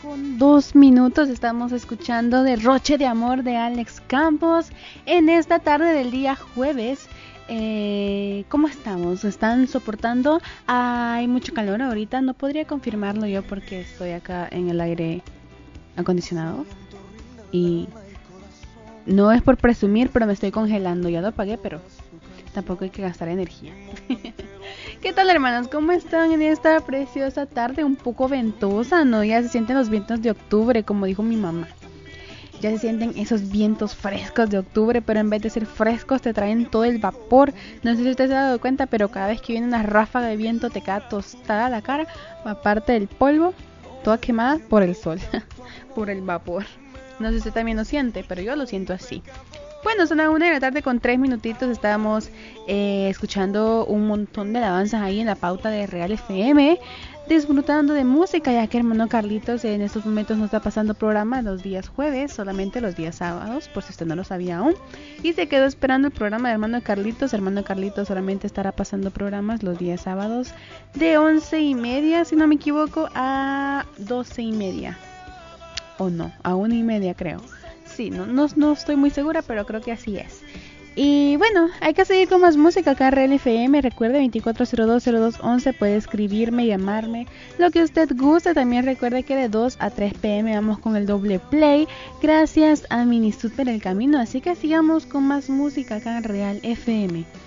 con 2 minutos estamos escuchando Derroche de Amor de Alex Campos en esta tarde del día jueves. ¿Cómo estamos? ¿Están soportando? Hay mucho calor ahorita, no podría confirmarlo yo porque estoy acá en el aire acondicionado y no es por presumir, pero me estoy congelando. Ya lo apagué, pero tampoco hay que gastar energía. ¿Qué tal, hermanos? ¿Cómo están en esta preciosa tarde? Un poco ventosa, ¿no? Ya se sienten los vientos de octubre, como dijo mi mamá. Ya se sienten esos vientos frescos de octubre, pero en vez de ser frescos te traen todo el vapor. No sé si usted se ha dado cuenta, pero cada vez que viene una ráfaga de viento te queda tostada la cara, aparte del polvo, toda quemada por el sol, por el vapor. No sé si usted también lo siente, pero yo lo siento así. Bueno, son las 1 de la tarde con 3 minutitos. Estábamos escuchando un montón de alabanzas ahí en la pauta de Real FM, disfrutando de música, ya que hermano Carlitos en estos momentos no está pasando programa los días jueves, solamente los días sábados, por si usted no lo sabía aún. Y se quedó esperando el programa de hermano Carlitos. Hermano Carlitos solamente estará pasando programas los días sábados de 11:30, si no me equivoco, a 12:30. O no, a 1:30 creo. Sí, no estoy muy segura, pero creo que así es. Y bueno, hay que seguir con más música acá en Real FM. Recuerde 24020211, puede escribirme, llamarme, lo que usted guste. También recuerde que de 2 a 3 pm vamos con el doble play, gracias a Mini Super El Camino. Así que sigamos con más música acá en Real FM.